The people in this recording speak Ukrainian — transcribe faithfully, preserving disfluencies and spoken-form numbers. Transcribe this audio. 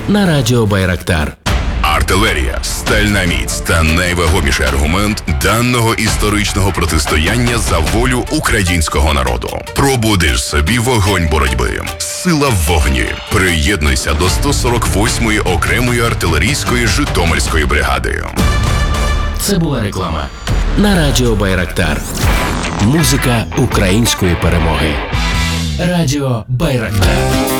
на радіо Байрактар. Артилерія, стальна міць та найвагоміший аргумент даного історичного протистояння за волю українського народу. Пробудиш собі вогонь боротьби. Сила в вогні. Приєднуйся до сто сорок восьмої окремої артилерійської Житомирської бригади. Це була реклама на радіо Байрактар. Музика української перемоги. Радіо Байрактар.